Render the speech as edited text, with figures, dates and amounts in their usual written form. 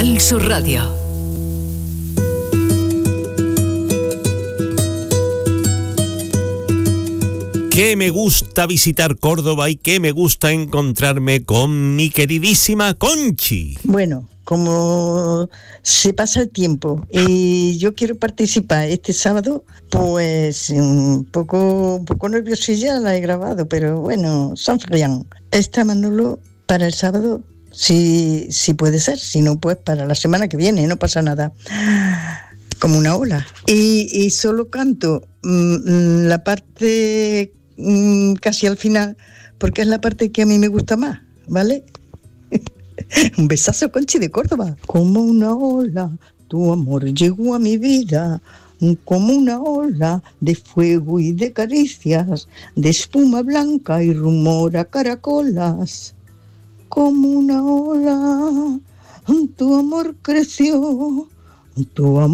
Canal Sur Radio. Que me gusta visitar Córdoba y que me gusta encontrarme con mi queridísima Conchi. Bueno, como se pasa el tiempo y yo quiero participar este sábado, pues un poco nerviosilla la he grabado, pero bueno, San Fabián. Está Manolo para el sábado, si puede ser, si no, pues para la semana que viene, no pasa nada. Como una ola. Y solo canto la parte casi al final, porque es la parte que a mí me gusta más, ¿vale? Un besazo, Conchi de Córdoba. Como una ola, tu amor llegó a mi vida, como una ola de fuego y de caricias, de espuma blanca y rumor a caracolas. Como una ola, tu amor creció, tu amor